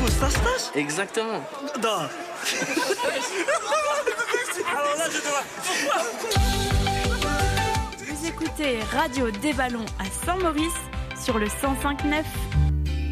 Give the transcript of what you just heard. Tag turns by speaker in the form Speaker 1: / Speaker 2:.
Speaker 1: Eustache?
Speaker 2: Exactement.
Speaker 1: Non. Alors là, je dois...
Speaker 3: Vous écoutez Radio des Ballons à Saint-Maurice sur le 105.9.